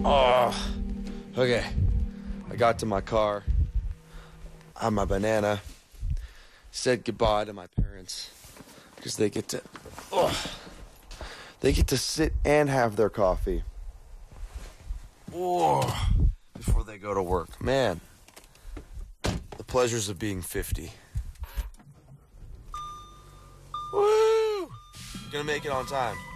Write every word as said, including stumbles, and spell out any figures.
Oh, okay. I got to my car. I had my banana. Said goodbye to my parents because they get to, oh, they get to sit and have their coffee. Oh, before they go to work. Man, the pleasures of being fifty. Woo! Gonna make it on time.